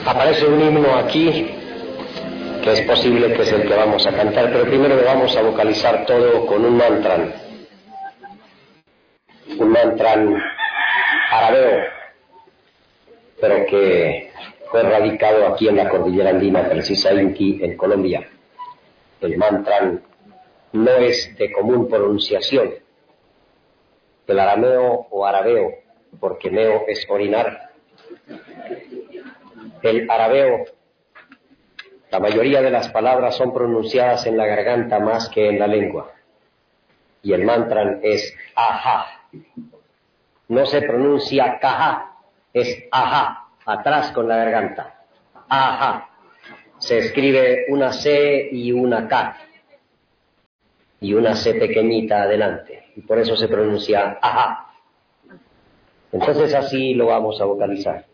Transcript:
Aparece un himno aquí, que es posible que es el que vamos a cantar, pero primero lo vamos a vocalizar todo con un mantran arameo, pero que fue radicado aquí en la cordillera andina, precisa Inti, en Colombia. El mantran no es de común pronunciación, el arameo o arabeo, porque meo es orinar. El arabeo, la mayoría de las palabras son pronunciadas en la garganta más que en la lengua. Y el mantran es ajá. No se pronuncia caja, es ajá, atrás con la garganta. Ajá. Se escribe una C y una K. Y una C pequeñita adelante. Y por eso se pronuncia ajá. Entonces así lo vamos a vocalizar.